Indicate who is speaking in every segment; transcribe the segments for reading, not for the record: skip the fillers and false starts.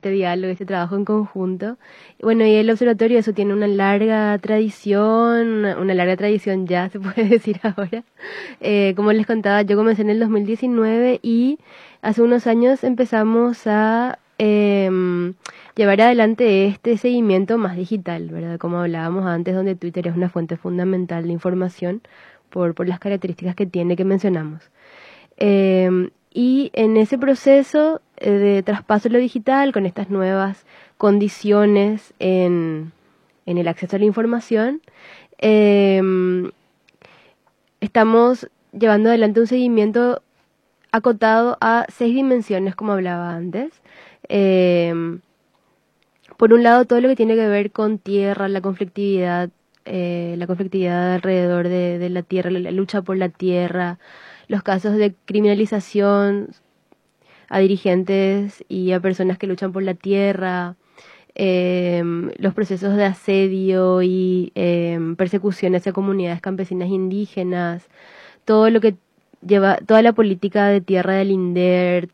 Speaker 1: este diálogo, este trabajo en conjunto. Bueno, y el observatorio eso tiene una larga tradición, una larga tradición ya se puede decir ahora. Como les contaba, yo comencé en el 2019 y hace unos años empezamos a llevar adelante este seguimiento más digital, ¿verdad? Como hablábamos antes, donde Twitter es una fuente fundamental de información por las características que tiene que mencionamos. Y en ese proceso de traspaso a lo digital, con estas nuevas condiciones en el acceso a la información, estamos llevando adelante un seguimiento acotado a 6 dimensiones, como hablaba antes. Por un lado, todo lo que tiene que ver con tierra, la conflictividad alrededor de la tierra, la lucha por la tierra, los casos de criminalización a dirigentes y a personas que luchan por la tierra, los procesos de asedio y persecución hacia comunidades campesinas indígenas, todo lo que lleva, toda la política de tierra del INDER.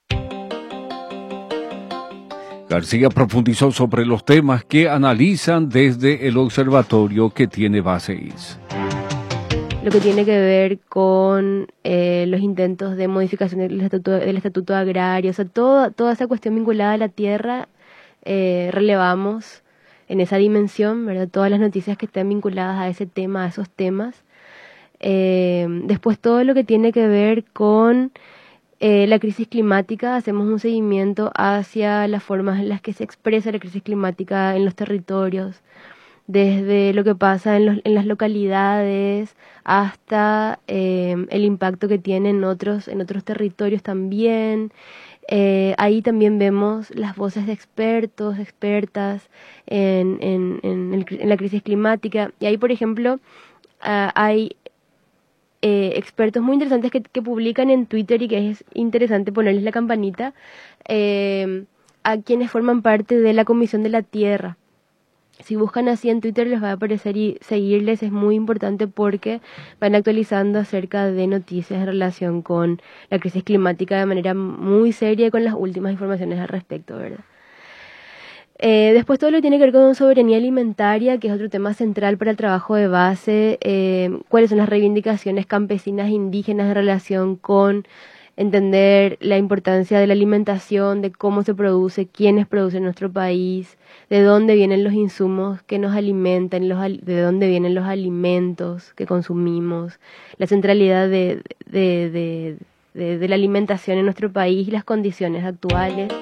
Speaker 2: García profundizó sobre los temas que analizan desde el observatorio que tiene base IS.
Speaker 1: Lo que tiene que ver con los intentos de modificación del estatuto agrario, o sea, toda esa cuestión vinculada a la tierra, relevamos en esa dimensión, ¿verdad? Todas las noticias que estén vinculadas a ese tema, a esos temas. Después todo lo que tiene que ver con la crisis climática, hacemos un seguimiento hacia las formas en las que se expresa la crisis climática en los territorios, desde lo que pasa en las localidades hasta el impacto que tiene en otros territorios también. Ahí también vemos las voces de expertos, expertas en la crisis climática. Y ahí, por ejemplo, hay expertos muy interesantes que publican en Twitter y que es interesante ponerles la campanita a quienes forman parte de la Comisión de la Tierra. Si buscan así en Twitter les va a aparecer y seguirles es muy importante porque van actualizando acerca de noticias en relación con la crisis climática de manera muy seria y con las últimas informaciones al respecto, ¿verdad? Después todo lo que tiene que ver con soberanía alimentaria, que es otro tema central para el trabajo de base, cuáles son las reivindicaciones campesinas e indígenas en relación con entender la importancia de la alimentación, de cómo se produce, quiénes producen en nuestro país, de dónde vienen los insumos que nos alimentan, de dónde vienen los alimentos que consumimos, la centralidad de la alimentación en nuestro país y las condiciones actuales.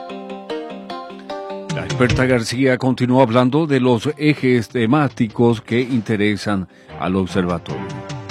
Speaker 2: La experta García continúa hablando de los ejes temáticos que interesan al observatorio.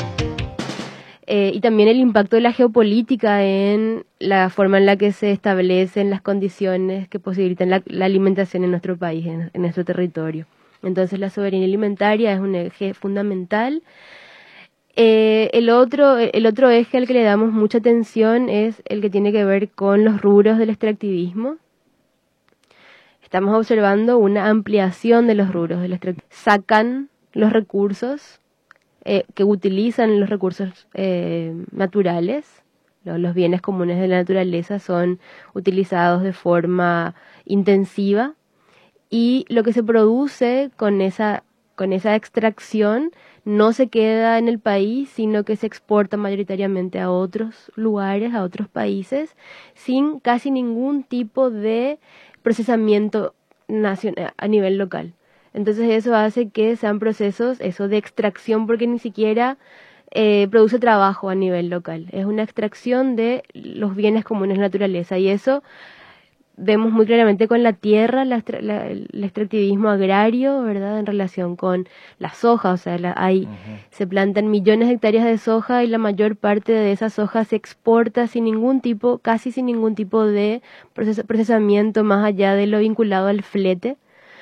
Speaker 1: Y también el impacto de la geopolítica en la forma en la que se establecen las condiciones que posibilitan la alimentación en nuestro país, en nuestro territorio. Entonces la soberanía alimentaria es un eje fundamental. El otro eje al que le damos mucha atención es el que tiene que ver con los rubros del extractivismo. Estamos observando una ampliación de los rubros del extractivismo. Sacan los recursos que utilizan los recursos naturales, los bienes comunes de la naturaleza son utilizados de forma intensiva y lo que se produce con esa extracción no se queda en el país, sino que se exporta mayoritariamente a otros lugares, a otros países, sin casi ningún tipo de procesamiento nacional, a nivel local. Entonces eso hace que sean procesos de extracción porque ni siquiera produce trabajo a nivel local. Es una extracción de los bienes comunes de la naturaleza y eso vemos muy claramente con la tierra, el extractivismo agrario, ¿verdad? En relación con la soja, o sea, se plantan millones de hectáreas de soja y la mayor parte de esa soja se exporta casi sin ningún tipo de procesamiento más allá de lo vinculado al flete.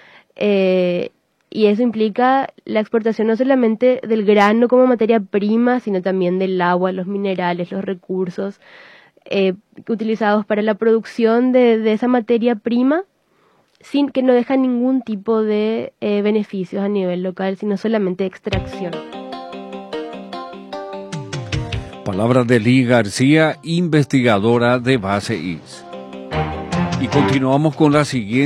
Speaker 1: Y eso implica la exportación no solamente del grano como materia prima, sino también del agua, los minerales, los recursos utilizados para la producción de esa materia prima, sin que no deja ningún tipo de beneficios a nivel local, sino solamente extracción.
Speaker 2: Palabras de Lee García, investigadora de base IS. Y continuamos con la siguiente.